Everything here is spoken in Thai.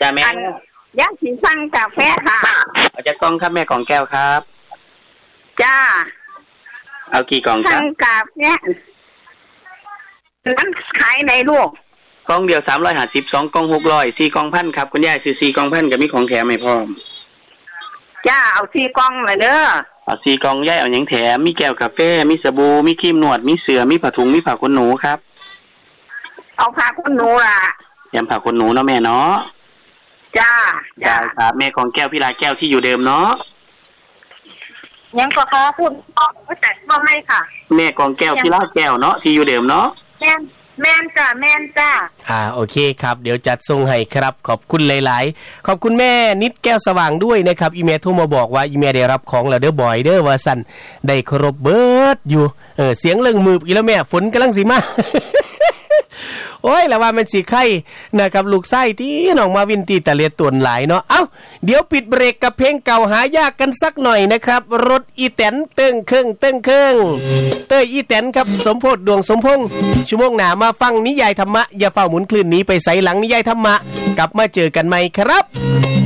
จ้าแม่อยากสิสั่งกาแฟค่ะเอาจากกล่องครับแม่ของแก้วครับจ้าเอากี่กล่องครับสั่งกาแฟนั้นขายในลูกกล่องเดียว350 2กล่อง600 4กล่อง1,000ครับคุณยายซื้อ4กล่อง1,000ก็มีของแถมให้พร้อมจ้าเอา4กล่องเลยเด้อเอา4กล่องยายเอาหยังแถมมีแก้วกาแฟมีสบู่มีครีมนวดมีเสื่อมีผ้าถุงมีผ้าขนหนูครับเอาผ้าขนหนูล่ะยำผ้าขนหนูเนาะแม่เนาะจ้าได้ครับแม่ของแก้วพี่ลาแก้วที่อยู่เดิมเนาะยังก็ขอพูดแต่ว่าไม่ค่ะแม่ของแก้วพี่ลาแก้วเนาะที่อยู่เดิมเนาะแม่นจ้าแม่นจ้าโอเคครับเดี๋ยวจัดส่งให้ครับขอบคุณหลายๆขอบคุณแม่นิดแก้วสว่างด้วยนะครับอีเมลโทรมาบอกว่าอีเมลได้รับของแล้วเด้อบ่อยเด้อว่าสั่นได้ครบเบิดอยู่เสียงเรื่องมืออีแล้วแม่ฝนกำลังสิมาโอ้ยแล้วว่ามันสิไข่นะครับลูกไส้ที่น้องมาวินตีตะเลียตวนหลายเนาะเอ้าเดี๋ยวปิดเบรกกับเพลงเก่าหายากกันสักหน่อยนะครับรถอีแตนเติ้งเครื่องเต้ยอีแตนครับสมโพธิ์ดวงสมพงษ์ชั่วโมงหน้ามาฟังนิยายธรรมะอย่าเฝ้าหมุนคลื่นนี้ไปใส่หลังนิยายธรรมะกลับมาเจอกันใหม่ครับ